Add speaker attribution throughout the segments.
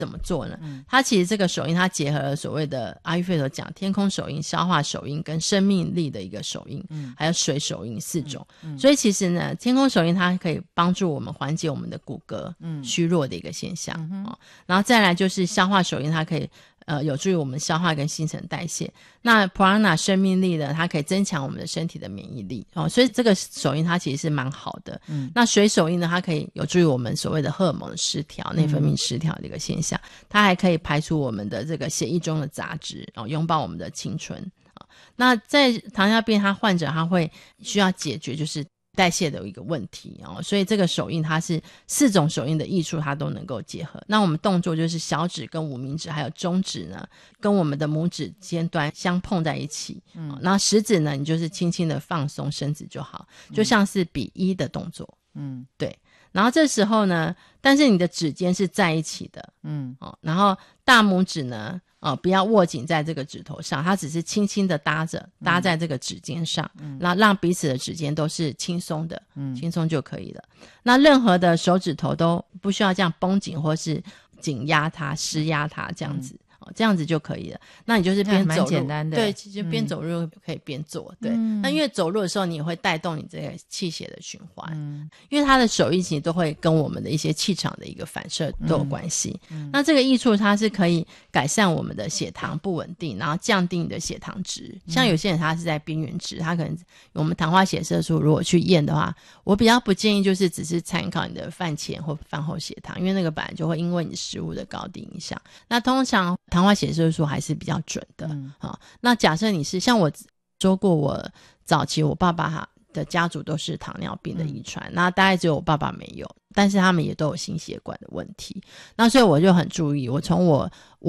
Speaker 1: 怎么做呢？它其实这个手印它结合了所谓的阿育吠陀讲天空手印、消化手印跟生命力的一个手印，还有水手印4种。所以其实呢，天空手印它可以帮助我们缓解我们的骨骼虚弱的一个现象。然后再来就是消化手印，它可以有助于我们消化跟新陈代谢。那 Prana 生命力呢，它可以增强我们的身体的免疫力。所以这个手印它其实是蛮好的。那水手印呢，它可以有助于我们所谓的荷尔蒙失调、内分泌失调的一个现象。它还可以排除我们的这个血液中的杂质，拥抱我们的青春。那在糖尿病它患者他会需要解决就是代谢的一个问题。所以这个手印它是4种手印的益处它都能够结合。那我们动作就是小指跟无名指还有中指呢跟我们的拇指尖端相碰在一起。那食指呢你就是轻轻的放松伸直就好，就像是比1的动作。对。然后这时候呢，但是你的指尖是在一起的。然后大拇指呢不要握紧在这个指头上，它只是轻轻的搭在这个指尖上，然后让彼此的指尖都是轻松的，轻松就可以了。那任何的手指头都不需要这样绷紧或是紧压它、施压它这样子。这样子就可以了。那你就是边走路，蛮简单的。对，其实边走路可以边做。对，那因为走路的时候你也会带动你这个气血的循环。因为它的手艺其实都会跟我们的一些气场的一个反射都有关系。那这个益处它是可以改善我们的血糖不稳定，然后降低你的血糖值。像有些人他是在边缘值，他可能我们糖化血色素如果去验的话，我比较不建议就是只是参考你的饭前或饭后血糖，因为那个本来就会因为你食物的高低影响。那通常糖化血色素还是比较准的。那假设你是像我说过，我早期我爸爸的家族都是糖尿病的遗传，那大概只有我爸爸没有，但是他们也都有心血管的问题。那所以我就很注意，我从我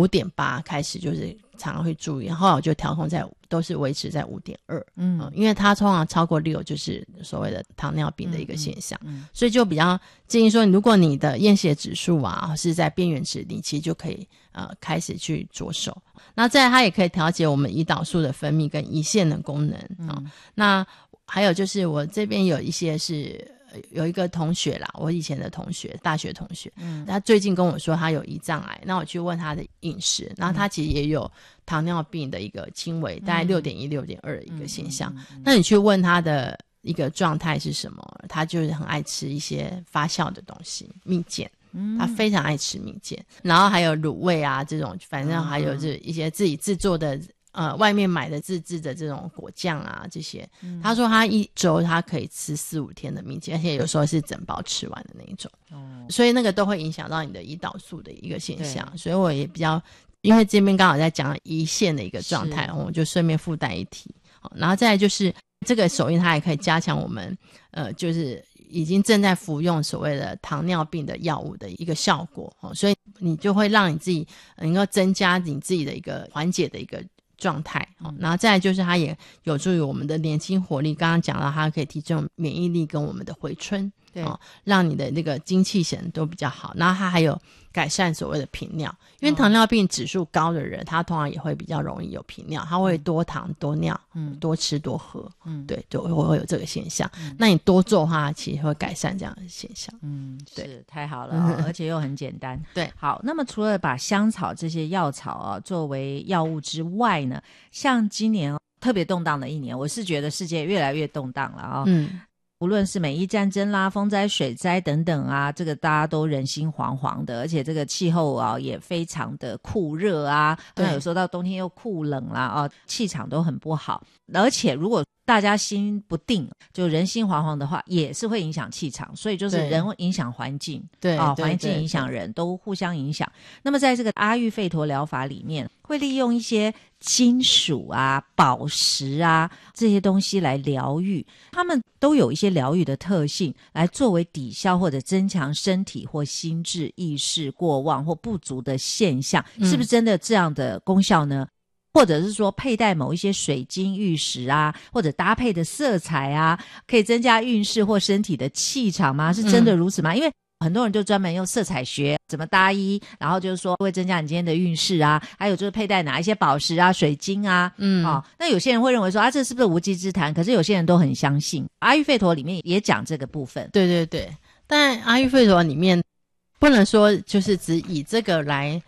Speaker 1: 5.8 开始就是常常会注意，后来我就调控都是维持在 5.2。因为它通常超过6就是所谓的糖尿病的一个现象。所以就比较建议说，如果你的验血指数是在边缘值，你其实就可以开始去着手。那再来它也可以调节我们胰岛素的分泌跟胰腺的功能。那还有就是我这边有一些是有一个同学啦，我以前的同学，大学同学，他最近跟我说他有胰脏癌，那我去问他的饮食，然后他其实也有糖尿病的一个轻微大概 6.1 6.2 的一个现象。那你去问他的一个状态是什么，他就是很爱吃一些发酵的东西，蜜饯，他非常爱吃蜜饯，然后还有卤味啊这种，反正还有这一些自己制作的外面买的自制的这种果酱啊这些。他说他一周他可以吃4-5天的蜜饯，而且有时候是整包吃完的那一种。所以那个都会影响到你的胰岛素的一个现象。所以我也比较，因为这边刚好在讲胰腺的一个状态，我就顺便附带一提。然后再来就是这个手印它也可以加强我们就是已经正在服用所谓的糖尿病的药物的一个效果。所以你就会让你自己能够增加你自己的一个缓解的一个状态。然后再来就是它也有助于我们的年轻活力，刚刚讲到它可以提升免疫力跟我们的回春。对，让你的那个精气神都比较好。然后它还有改善所谓的频尿，因为糖尿病指数高的人，他通常也会比较容易有频尿，他会多糖多尿，多吃多喝。对，就会有这个现象。那你多做的话，其实会改善这样的现象。
Speaker 2: 对，是太好了。而且又很简单。
Speaker 1: 对，
Speaker 2: 好，那么除了把香草这些药草作为药物之外呢，像今年特别动荡的一年，我是觉得世界越来越动荡了无论是美伊战争啦、风灾、水灾等等啊，这个大家都人心惶惶的，而且这个气候也非常的酷热啊，那有时候到冬天又酷冷啦气场都很不好。而且如果大家心不定，就人心惶惶的话，也是会影响气场，所以就是人影响环境，对环境影响人，都互相影响。那么在这个阿育吠陀疗法里面，会利用一些金属啊、宝石啊这些东西来疗愈，他们都有一些疗愈的特性，来作为抵消或者增强身体或心智意识过旺或不足的现象，是不是真的这样的功效呢？或者是说佩戴某一些水晶玉石啊，或者搭配的色彩啊，可以增加运势或身体的气场吗？是真的如此吗？因为很多人就专门用色彩学怎么搭衣，然后就是说会增加你今天的运势啊，还有就是佩戴哪一些宝石啊、水晶啊。那有些人会认为说这是不是无稽之谈？可是有些人都很相信。阿育吠陀里面也讲这个部分。
Speaker 1: 对对对，但阿育吠陀里面不能说就是只以这个来